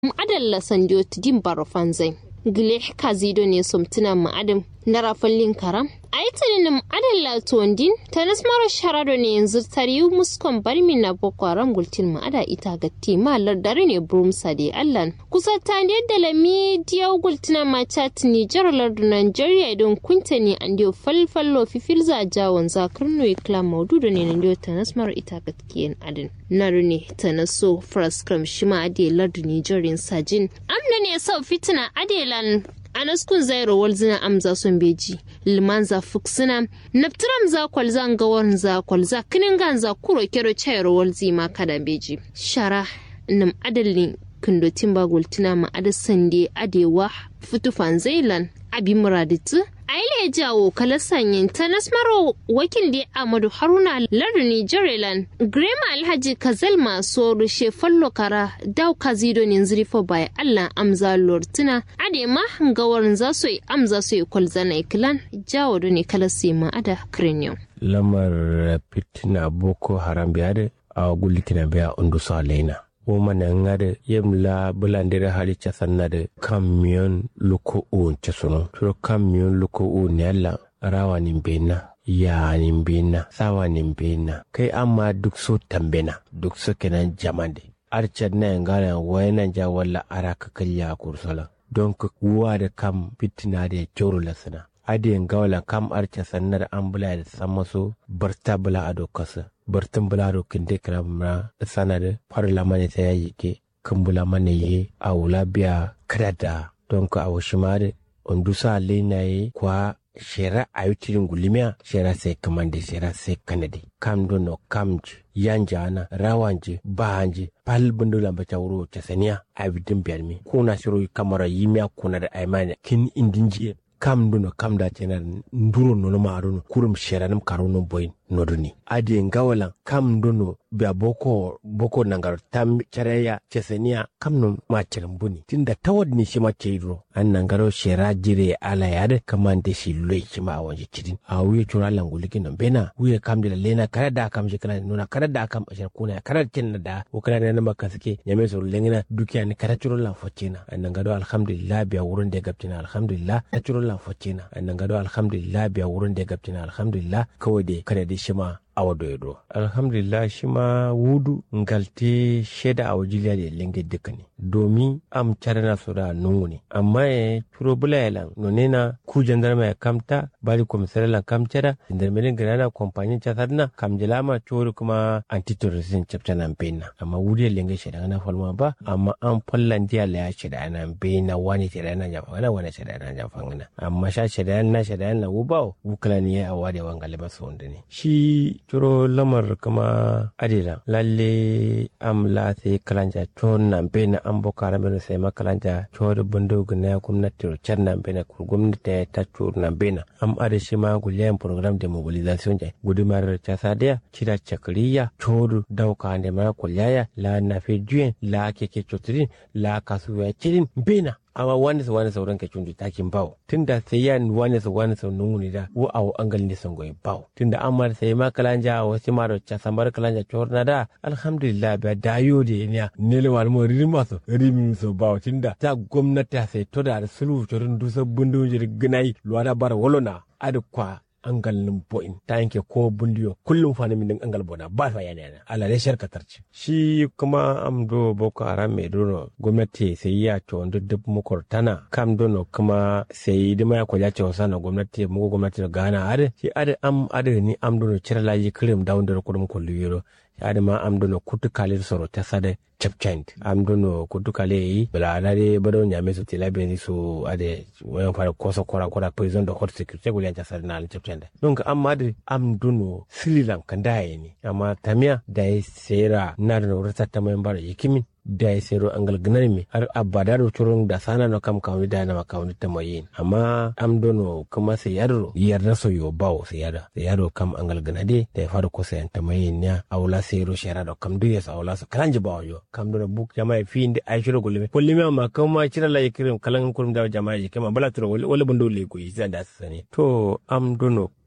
adalla sanjo tidin barofanzai gile kazido ne somtuna ma'adam na rafallin karam aitinin adalla tuwandin ta nasmara sharado ne yanzu tariyu muskon barmi na boko haram gultin ma'ada ita gatti malar dare ne brumsa da allan kusa ta ne da lami diyau gultina mata tuni jarar da nigeria don kunta ne an diyo falfallo fifilza jawon zakarno ikla maudu ne na diyo ta nasmara ita gattiyen adin naru ne ta naso fraskram shima ade lardu nigerian sajin amna ne sau fitina adelan anaskun zairo walzina amza son beji limanza fuksina naptiram za kwalza ngawar za kwalza kinin ganza kuro kero chayro walzi ma kada beji shara nam adalin kundotin bagultina ma adasande adewa futufan zailan abi muraditu aile jawo kala sanyin ta nasmaro wakil da Amadu Haruna lardin Nigerian Grema Alhaji Kazal maso rushe fallo kara dau kazido ne zrifo bai Allah amza lortina ade ma gawar za su yi amza su yi kwalzana ikilan jawo da ne kala sima ada krenyo lamar fitina boko haram biyade a gulikina biya undu salaina womana ngade yemla bulandere halicha sanade kamion luko un chesono turo kamion luko un yalla rawa nimbena ya nimbena sawa nimbena kai amma duk so tambena duk so kenan jamande archad na ngala wayna ja walla araka kalya kursala donc wa da kam fitina da joro lasana ade ngawla kam archa sannar ambula da samaso bartabla adokasa bartin bularo kinde kramra sanade parla mane ta yake kumbula mane yi awula biya kadada donc awshimare ondusa lenaye kwa shera ayutirin gulimiya shera sai kamande shera sai kanade kam dono kamj yanjana rawanje bahanje pal bundula bacha wuro tasaniya abidin biyalmi kuna shiro kamara yimiya kuna da aymane kin indinji kam duno kam da tena nduro no maruno kurum sheranam karuno boyin noduni ade ngawalan kam duno ba boko nangar tam chareya chesenia kam no ma buni tinda tawad ni shima cheiro an nangaro shera jire ala yade kamande shi loy shima wanje chidin a wiye chura languliki no bena wiye kam de lena kada kam shikana nuna kada kam ashar kuna kada tinna da wakala ne maka suke nyame so lengina dukiya ni kada churo lan focina an nangaro alhamdulillah biya wurin de gabtina alhamdulillah ta churo lan focina an nangaro alhamdulillah biya wurin de gabtina alhamdulillah kawai de kada de shima awado yedo alhamdulillah shima wudu ngalte sheda awjiliya de lenge dekani domi am charana sura nunguni amma e probula yalan nonena ku jandarma ya kamta bali komisare la kamchara indermene grana kompanya chatarna kamjelama chori kuma antiterrorism chapchana mpena amma wudi lenge sheda na falma ba amma am fallandiya la sheda na mpena wani sheda na jafana wani sheda na jafana amma sha sheda na wubao wukalani ya awade wangale basondene shi turo lamar kama adila lalle amla sai kalanja ton nan bena an bokara meno sai makalanja chori bundo gna gwamnati ro charna bena ku gwamnati ta tur nan bena am ade shi ma gulen program de mobilisation je gudumar ta sadia kira chakriya choru dauka ne ma kullaya la na fe juen la keke chotrin la kasuwa chirin bena amma wani sauran ka cunju takin bawo tunda sai yan wani sau nuni da wo awo angal ne son goyi bawo tunda amma sai ma kalanja wasu maro cha sambar kalanja chorna da alhamdulillah ba dayo de ne ne le wal mo rima so bawo tunda ta gwamnati sai to da sulu chorin dusa bundu jir gnai luwada bar wolona adukwa angal nin boin ta yanke ko bundiyo kullum fa min angal bona ba fa yana ala da sharka tarci shi kuma amdo boko haram me dono gwamnati sai ya to duk mukortana kam dono kuma sai da mai kwaja ce wasana gwamnati mu gwamnati Ghana ade shi ade ni amdo cira layi kirim down da kudum kullu yero ade ma amdo no kutukalir soro ta sade chapchand amdo no kutukale yi bala dare bado nyame so tilabe so ade wayan fara koso kora prison de haute sécurité gulen ta sade na chapchand donc amade amdo no Sri Lanka ndaye ni amma tamia dai sera na no rata tamembar yikimin da sero angal gnarmi har abada do churung da sana no kam kawni da na kawni tamayin amma am dono kuma sai yarda so yo bawo sai yaro kam angal gnade da fara ko sai tamayin ya awla sero shara do kam duye sa awla so kanji bawo yo kam do buk jama'a fi inde aishiro gulme pollime ma kuma cira la yikirim kalan kurum da jama'a yikema bala turo wala bundo le ko yisa da sani to am dono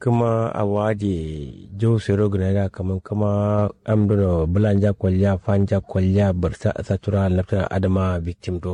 kuma a waje jo sero grenada kaman kuma amdono bulanja kwalya fanja kwalya barsa asatura lafta adama victim do